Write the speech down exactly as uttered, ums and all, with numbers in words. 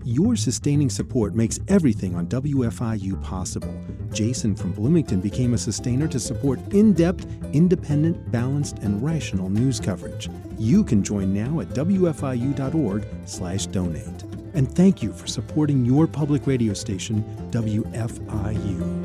Your sustaining support makes everything on W F I U possible. Jason from Bloomington became a sustainer to support in-depth, independent, balanced, and rational news coverage. You can join now at W F I U dot org slash donate. And thank you for supporting your public radio station, W F I U.